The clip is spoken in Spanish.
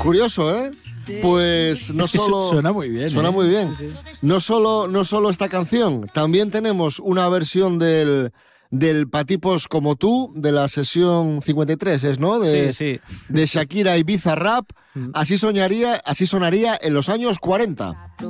Curioso, ¿eh? Pues no Es que solo... suena muy bien. Suena muy bien. Sí, sí. No solo esta canción, también tenemos una versión del Patipos como tú, de la sesión 53, ¿es, no? Sí. De Shakira y Bizarrap. Así sonaría en los años 40.